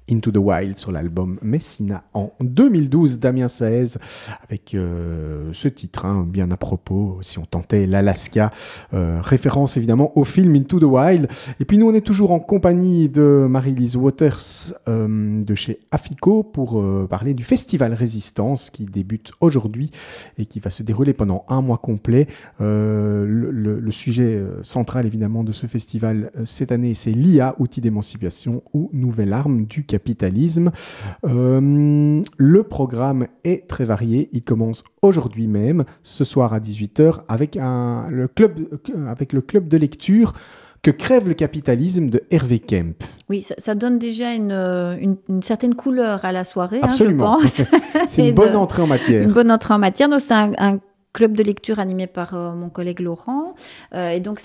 Into the Wild sur l'album Messina en 2012, Damien Saez avec ce titre, bien à propos, si on tentait l'Alaska, référence évidemment au film Into the Wild. Et puis nous on est toujours en compagnie de Marie-Lise Waters de chez Afico pour parler du Festival Résistance qui débute aujourd'hui et qui va se dérouler pendant un mois complet. Le sujet central évidemment de ce festival cette année, c'est l'IA, outil d'émancipation ou nouvelle arme du capitalisme. Le programme est très varié. Il commence aujourd'hui même, ce soir à 18h, avec le club de lecture Que crève le capitalisme de Hervé Kemp. Oui, ça donne déjà une certaine couleur à la soirée, absolument. Je pense. C'est une bonne entrée en matière. Une bonne entrée en matière. Donc, c'est un club de lecture animé par mon collègue Laurent. Et donc,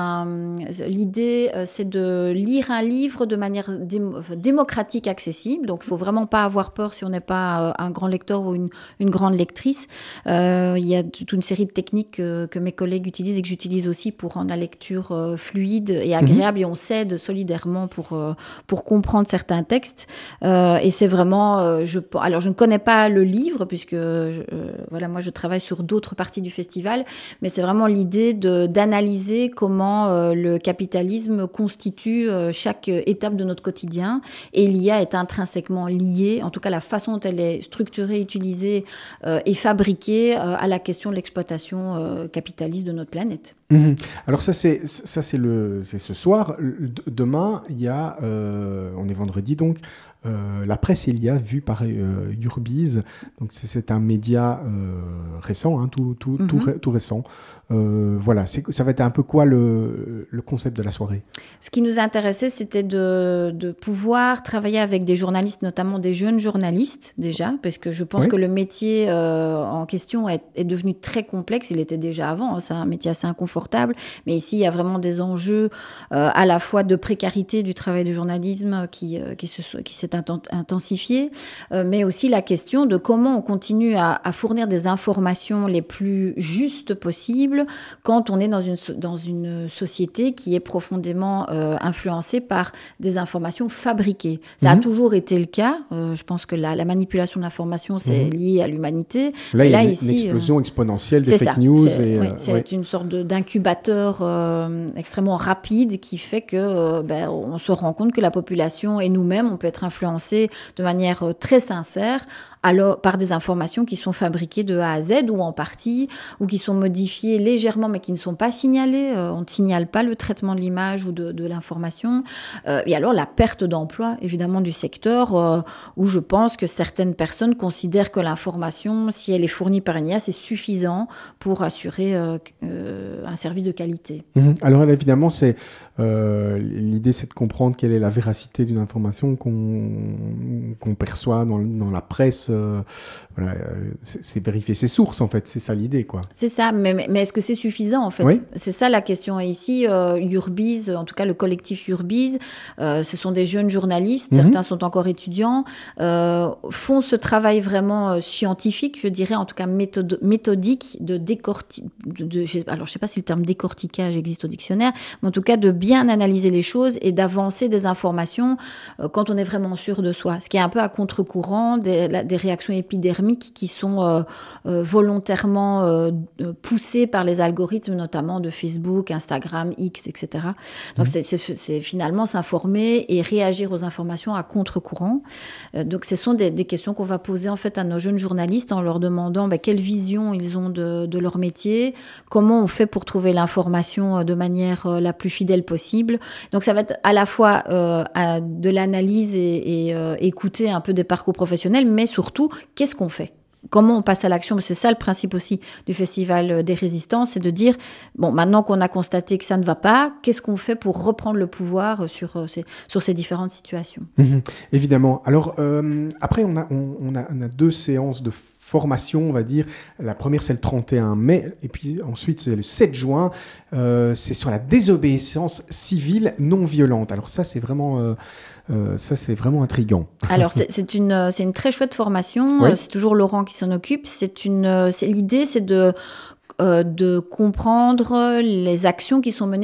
l'idée, c'est de lire un livre de manière démocratique, accessible. Donc, il ne faut vraiment pas avoir peur si on n'est pas un grand lecteur ou une grande lectrice. Il y a toute une série de techniques que mes collègues utilisent et que j'utilise aussi pour rendre la lecture fluide et agréable. Et on s'aide solidairement pour comprendre certains textes. Et c'est vraiment... alors, je ne connais pas le livre puisque moi, je travaille sur d'autres partie du festival, mais c'est vraiment l'idée d'analyser comment le capitalisme constitue chaque étape de notre quotidien, et l'IA est intrinsèquement liée, en tout cas la façon dont elle est structurée, utilisée et fabriquée à la question de l'exploitation capitaliste de notre planète. Mmh. Alors ça c'est ce soir. Demain il y a on est vendredi donc la presse et l'IA vue par Urbiz. Donc c'est un média récent, tout récent. Voilà, ça va être un peu quoi le concept de la soirée? Ce qui nous intéressait, c'était de pouvoir travailler avec des journalistes, notamment des jeunes journalistes déjà, parce que je pense que le métier en question est devenu très complexe. Il était déjà avant, c'est un métier assez inconfortable, mais ici il y a vraiment des enjeux à la fois de précarité du travail du journalisme qui s'est intensifié, mais aussi la question de comment on continue à fournir des informations les plus justes possibles quand on est dans une société qui est profondément influencée par des informations fabriquées. Ça a toujours été le cas. Je pense que la manipulation de l'information, c'est lié à l'humanité. Là, il y a une explosion exponentielle des fake news. C'est une sorte d'incubateur extrêmement rapide qui fait que on se rend compte que la population et nous-mêmes, on peut être influencés de manière très sincère par des informations qui sont fabriquées de A à Z ou en partie, ou qui sont modifiées légèrement mais qui ne sont pas signalées. On ne signale pas le traitement de l'image ou de l'information. Et alors la perte d'emploi, évidemment, du secteur, où je pense que certaines personnes considèrent que l'information, si elle est fournie par une IA, c'est suffisant pour assurer un service de qualité. Alors là, évidemment, l'idée, c'est de comprendre quelle est la véracité d'une information qu'on perçoit dans la presse. C'est vérifier ses sources, en fait. C'est ça l'idée, quoi. C'est ça, mais est-ce que c'est suffisant, en fait? Oui. C'est ça la question. Et ici, Urbiz, en tout cas le collectif Urbiz, ce sont des jeunes journalistes, certains sont encore étudiants, font ce travail vraiment scientifique, je dirais, en tout cas méthodique, alors je sais pas si le terme décortiquage existe au dictionnaire, mais en tout cas de bien analyser les choses et d'avancer des informations quand on est vraiment sûr de soi. Ce qui est un peu à contre-courant des réactions épidermiques qui sont volontairement poussées par les algorithmes, notamment de Facebook, Instagram, X, etc. Donc c'est finalement s'informer et réagir aux informations à contre-courant. Donc ce sont des questions qu'on va poser en fait à nos jeunes journalistes en leur demandant quelle vision ils ont de leur métier, comment on fait pour trouver l'information de manière la plus fidèle possible. Donc ça va être à la fois de l'analyse et écouter un peu des parcours professionnels, mais surtout, qu'est-ce qu'on fait ? Comment on passe à l'action? C'est ça le principe aussi du Festival des Résistances, c'est de dire, maintenant qu'on a constaté que ça ne va pas, qu'est-ce qu'on fait pour reprendre le pouvoir sur ces différentes situations? Évidemment. Alors, après, on a 2 séances de formation, on va dire. La première, c'est le 31 mai, et puis ensuite, c'est le 7 juin. C'est sur la désobéissance civile non violente. Alors ça, c'est vraiment intriguant. Alors, c'est une très chouette formation. Oui. C'est toujours Laurent qui s'en occupe. L'idée, c'est de comprendre les actions qui sont menées par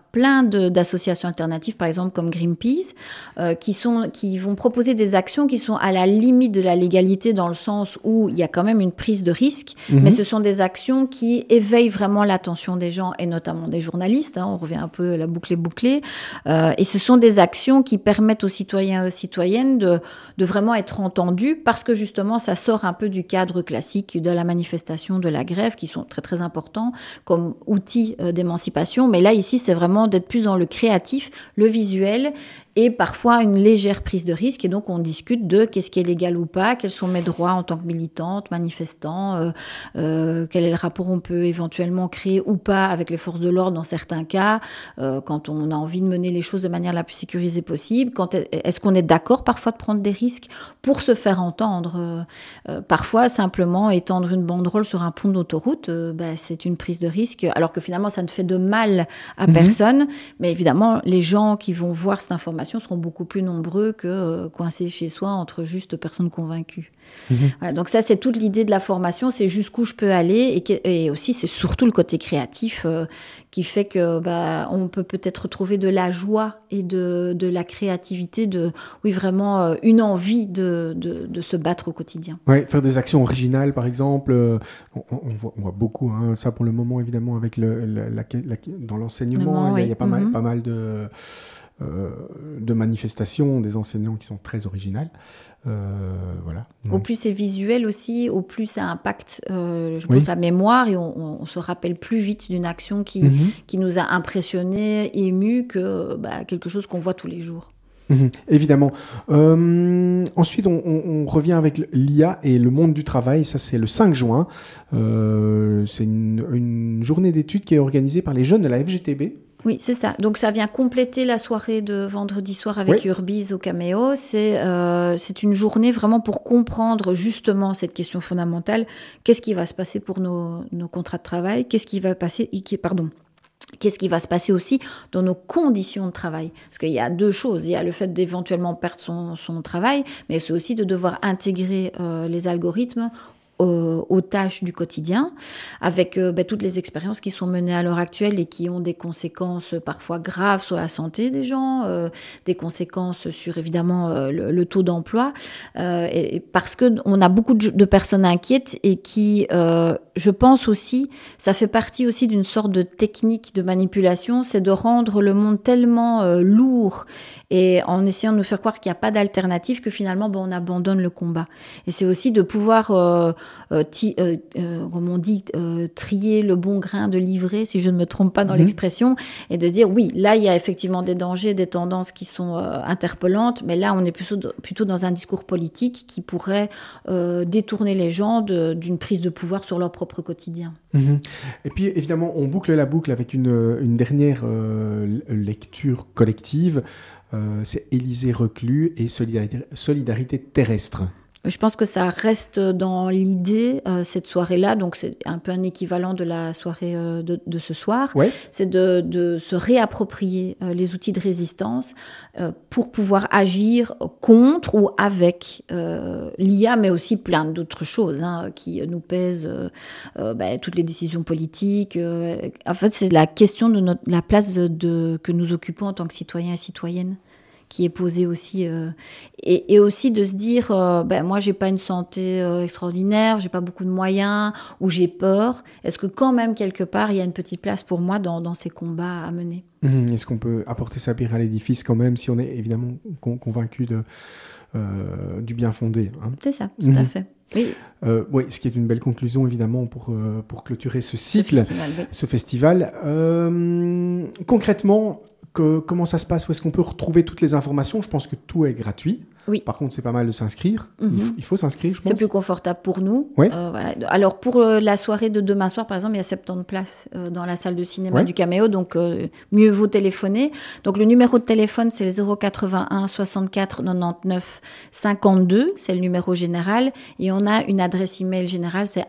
plein d'associations alternatives, par exemple comme Greenpeace, qui vont proposer des actions qui sont à la limite de la légalité dans le sens où il y a quand même une prise de risque, mais ce sont des actions qui éveillent vraiment l'attention des gens et notamment des journalistes. On revient un peu à la boucle est bouclée. Et ce sont des actions qui permettent aux citoyens et aux citoyennes de vraiment être entendus parce que justement, ça sort un peu du cadre classique de la manifestation, de la grève, qui sont très, très importants comme outils d'émancipation. Mais là, ici, c'est vraiment d'être plus dans le créatif, le visuel et parfois une légère prise de risque. Et donc, on discute de qu'est-ce qui est légal ou pas, quels sont mes droits en tant que militante, manifestant, quel est le rapport on peut éventuellement créer ou pas avec les forces de l'ordre dans certains cas, quand on a envie de mener les choses de manière la plus sécurisée possible. Est-ce qu'on est d'accord parfois de prendre des risques pour se faire entendre parfois, simplement étendre une banderole sur un pont d'autoroute, c'est une prise de risque, alors que finalement, ça ne fait de mal à personne. Mais évidemment, les gens qui vont voir cette information seront beaucoup plus nombreux que coincés chez soi entre juste personnes convaincues. Voilà, donc ça, c'est toute l'idée de la formation, c'est jusqu'où je peux aller et aussi, c'est surtout le côté créatif qui fait que on peut peut-être retrouver de la joie et de la créativité, vraiment une envie de se battre au quotidien. Ouais, faire des actions originales, par exemple. On voit beaucoup ça pour le moment, évidemment, avec dans l'enseignement. Il y a pas mal de manifestations des enseignants qui sont très originales. Voilà. Au plus c'est visuel aussi, au plus ça impacte, je pense, la mémoire et on se rappelle plus vite d'une action qui nous a impressionnés, émus que quelque chose qu'on voit tous les jours. Évidemment. Ensuite, on revient avec l'IA et le monde du travail. Ça, c'est le 5 juin. C'est une journée d'études qui est organisée par les jeunes de la FGTB. Oui, c'est ça. Donc, ça vient compléter la soirée de vendredi soir avec Urbiz au Caméo. C'est une journée vraiment pour comprendre justement cette question fondamentale. Qu'est-ce qui va se passer pour nos contrats de travail ? Qu'est-ce qui va se passer aussi dans nos conditions de travail ? Parce qu'il y a deux choses. Il y a le fait d'éventuellement perdre son travail, mais c'est aussi de devoir intégrer les algorithmes aux tâches du quotidien, avec toutes les expériences qui sont menées à l'heure actuelle et qui ont des conséquences parfois graves sur la santé des gens, des conséquences sur évidemment le taux d'emploi, et parce qu'on a beaucoup de personnes inquiètes et qui, je pense aussi, ça fait partie aussi d'une sorte de technique de manipulation, c'est de rendre le monde tellement lourd et en essayant de nous faire croire qu'il n'y a pas d'alternative que finalement on abandonne le combat. Et c'est aussi de pouvoir comme on dit, trier le bon grain de livret, si je ne me trompe pas dans l'expression, et de se dire, oui, là, il y a effectivement des dangers, des tendances qui sont interpellantes, mais là, on est plutôt dans un discours politique qui pourrait détourner les gens d'une prise de pouvoir sur leur propre quotidien. Et puis, évidemment, on boucle la boucle avec une dernière lecture collective. C'est Élysée Reclus et Solidarité terrestre. Je pense que ça reste dans l'idée, cette soirée-là, donc c'est un peu un équivalent de la soirée de ce soir, c'est de se réapproprier les outils de résistance pour pouvoir agir contre ou avec l'IA, mais aussi plein d'autres choses qui nous pèsent, toutes les décisions politiques. En fait, c'est la question de la place que nous occupons en tant que citoyens et citoyennes, qui est posée aussi, et aussi de se dire, moi j'ai pas une santé extraordinaire, j'ai pas beaucoup de moyens, ou j'ai peur, est-ce que quand même quelque part il y a une petite place pour moi dans ces combats à mener ? Est-ce qu'on peut apporter sa pierre à l'édifice quand même, si on est évidemment convaincu du bien fondé, C'est ça, tout à fait. Oui, ce qui est une belle conclusion évidemment pour clôturer ce cycle, ce festival. Concrètement, comment ça se passe ? Où est-ce qu'on peut retrouver toutes les informations ? Je pense que tout est gratuit. Oui. Par contre, c'est pas mal de s'inscrire. Il faut s'inscrire, je pense. C'est plus confortable pour nous. Voilà. Alors, pour la soirée de demain soir, par exemple, il y a 70 places dans la salle de cinéma du Caméo, donc mieux vaut téléphoner. Donc, le numéro de téléphone, c'est le 081 64 99 52. C'est le numéro général. Et on a une adresse email générale, c'est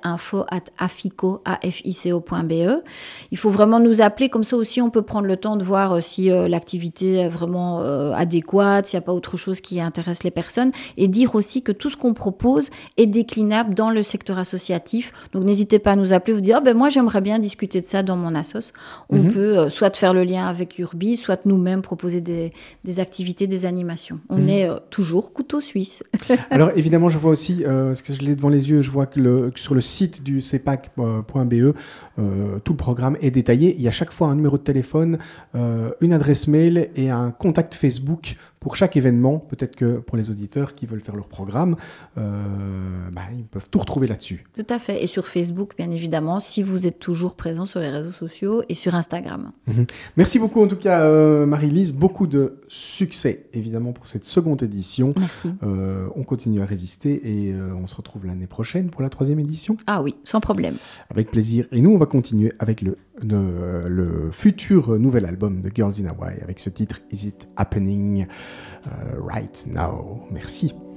info@afico.be. Il faut vraiment nous appeler. Comme ça aussi, on peut prendre le temps de voir si l'activité est vraiment adéquate, s'il n'y a pas autre chose qui intéresse les ces personnes et dire aussi que tout ce qu'on propose est déclinable dans le secteur associatif. Donc n'hésitez pas à nous appeler, vous dire moi j'aimerais bien discuter de ça dans mon assos. On peut soit faire le lien avec Urbise, soit nous-mêmes proposer des activités, des animations. On est toujours couteau suisse. Alors évidemment, je vois aussi, parce que je l'ai devant les yeux, je vois que sur le site du cepac.be, tout le programme est détaillé. Il y a chaque fois un numéro de téléphone, une adresse mail et un contact Facebook pour chaque événement. Peut-être que pour les auditeurs qui veulent faire leur programme, ils peuvent tout retrouver là-dessus. Tout à fait. Et sur Facebook, bien évidemment, si vous êtes toujours présent sur les réseaux sociaux et sur Instagram. Merci beaucoup en tout cas, Marie-Lise. Beaucoup de succès, évidemment, pour cette seconde édition. Merci. On continue à résister et on se retrouve l'année prochaine pour la 3e édition. Ah oui, sans problème. Avec plaisir. Et nous, on va continuer avec le futur nouvel album de Girls in Hawaii avec ce titre Is It Happening Right Now. Merci.